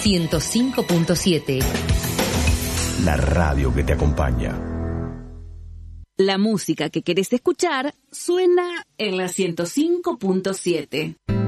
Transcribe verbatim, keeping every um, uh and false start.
ciento cinco punto siete. La radio que te acompaña. La música que querés escuchar suena en la ciento cinco punto siete.